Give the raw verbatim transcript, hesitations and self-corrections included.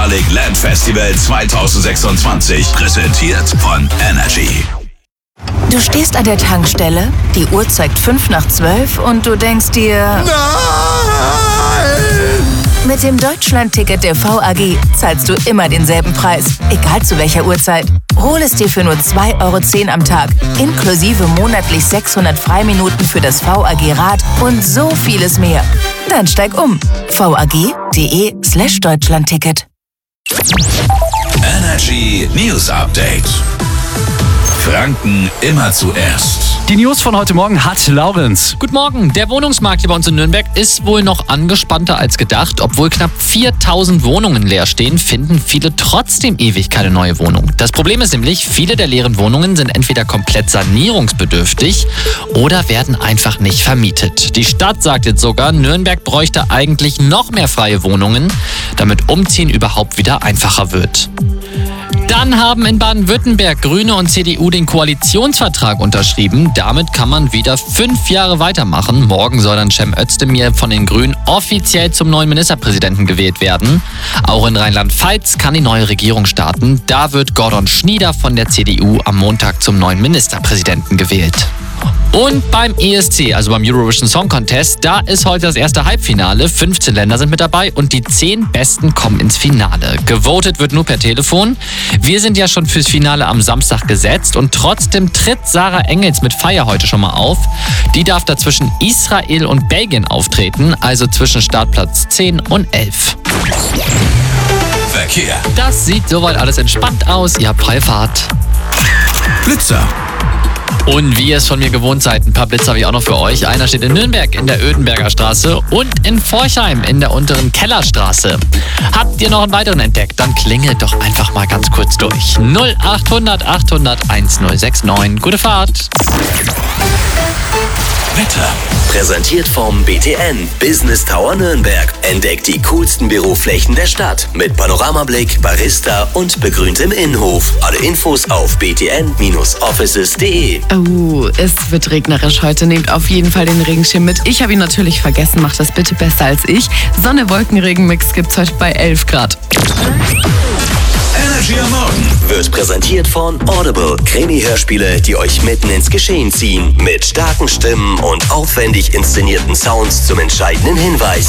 Nordic Land Festival zwanzig sechsundzwanzig. Präsentiert von Energy. Du stehst an der Tankstelle, die Uhr zeigt fünf nach zwölf und du denkst dir... Nein! Mit dem Deutschland-Ticket der V A G zahlst du immer denselben Preis, egal zu welcher Uhrzeit. Hol es dir für nur zwei Euro zehn am Tag, inklusive monatlich sechshundert Freiminuten für das V A G-Rad und so vieles mehr. Dann steig um. vag.de slash Deutschland-Ticket. Energy News Update. Franken immer zuerst. Die News von heute Morgen hat Laurenz. Guten Morgen. Der Wohnungsmarkt hier bei uns in Nürnberg ist wohl noch angespannter als gedacht. Obwohl knapp viertausend Wohnungen leer stehen, finden viele trotzdem ewig keine neue Wohnung. Das Problem ist nämlich, viele der leeren Wohnungen sind entweder komplett sanierungsbedürftig oder werden einfach nicht vermietet. Die Stadt sagt jetzt sogar, Nürnberg bräuchte eigentlich noch mehr freie Wohnungen, damit Umziehen überhaupt wieder einfacher wird. Dann haben in Baden-Württemberg Grüne und C D U den Koalitionsvertrag unterschrieben. Damit kann man wieder fünf Jahre weitermachen. Morgen soll dann Cem Özdemir von den Grünen offiziell zum neuen Ministerpräsidenten gewählt werden. Auch in Rheinland-Pfalz kann die neue Regierung starten. Da wird Gordon Schnieder von der C D U am Montag zum neuen Ministerpräsidenten gewählt. Und beim E S C, also beim Eurovision Song Contest, da ist heute das erste Halbfinale. fünfzehn Länder sind mit dabei und die zehn Besten kommen ins Finale. Gewotet wird nur per Telefon. Wir sind ja schon fürs Finale am Samstag gesetzt und trotzdem tritt Sarah Engels mit Feier heute schon mal auf. Die darf da zwischen Israel und Belgien auftreten, also zwischen Startplatz zehn und elf. Verkehr. Das sieht soweit alles entspannt aus. Ihr habt freie Fahrt. Blitzer. Und wie ihr es von mir gewohnt seid, ein paar Blitze habe ich auch noch für euch. Einer steht in Nürnberg in der Ödenberger Straße und in Forchheim in der unteren Kellerstraße. Habt ihr noch einen weiteren entdeckt? Dann klingelt doch einfach mal ganz kurz durch. null achthundert achthundert1069. Gute Fahrt. Wetter. Präsentiert vom B T N Business Tower Nürnberg. Entdeckt die coolsten Büroflächen der Stadt mit Panoramablick, Barista und begrüntem Innenhof. Alle Infos auf b t n Bindestrich offices punkt de. Oh, es wird regnerisch heute. Nehmt auf jeden Fall den Regenschirm mit. Ich habe ihn natürlich vergessen. Macht das bitte besser als ich. Sonne-Wolken-Regen-Mix gibt's heute bei elf Grad. Energy am Morgen Wird präsentiert von Audible. Krimi-Hörspiele, die euch mitten ins Geschehen ziehen. Mit starken Stimmen und aufwendig inszenierten Sounds zum entscheidenden Hinweis.